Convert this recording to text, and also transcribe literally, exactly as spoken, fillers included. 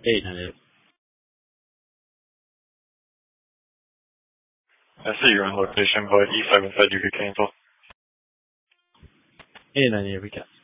eight ninety-eight. I see you're on location, but E seven said you could cancel. eight ninety-eight, we can.